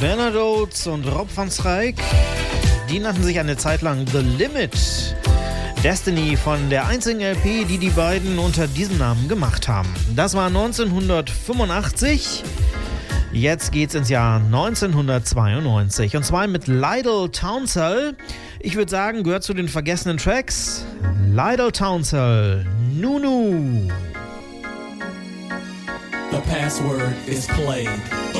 Bernard Oates und Rob van Schaik, die nannten sich eine Zeit lang The Limit. Destiny von der einzigen LP, die die beiden unter diesem Namen gemacht haben. Das war 1985. Jetzt geht's ins Jahr 1992 und zwar mit Lydell Townsend. Ich würde sagen, gehört zu den vergessenen Tracks. Lydell Townsend, Nunu. The password is played.